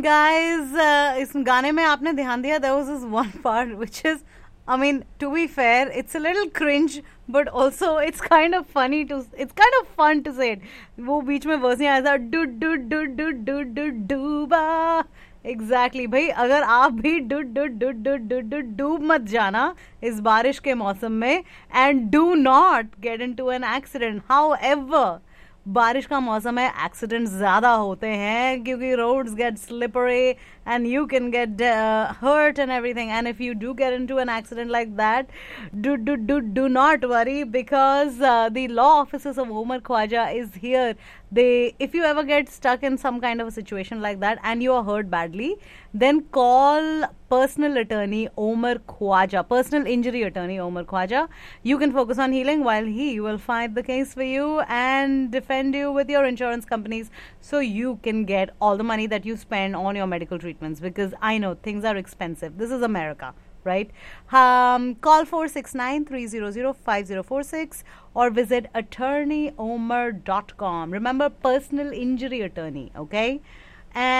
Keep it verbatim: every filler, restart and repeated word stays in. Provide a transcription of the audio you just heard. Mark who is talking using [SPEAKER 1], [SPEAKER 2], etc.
[SPEAKER 1] guys, uh, इस गाने में आपने ध्यान दिया, there was this one part which is, I mean, to be fair, it's a little cringe, but also it's kind of funny to, it's kind of fun to say it. वो बीच में verse नहीं आया था, do do do do do do डूबा. Exactly भाई, अगर आप भी do do do do do do डूब मत जाना इस बारिश के मौसम में, and do not get into an accident. How ever, बारिश का मौसम है, एक्सीडेंट ज्यादा होते हैं क्योंकि roads gate slippery and you can get hurt and everything. And if you do get into an accident like that, do do do do not worry, because the law officers of Omar Khwaja is here. They, if you ever get stuck in some kind of a situation like that and you are hurt badly, then call personal attorney Omar Khwaja, personal injury attorney Omar Khwaja. You can focus on healing while he will fight the case for you and defend you with your insurance companies, so you can get all the money that you spend on your medical treatments, because I know things are expensive. This is America, right? Um, call four six nine, three zero zero, five zero four six or visit attorney omar dot com. Remember, personal injury attorney, okay? And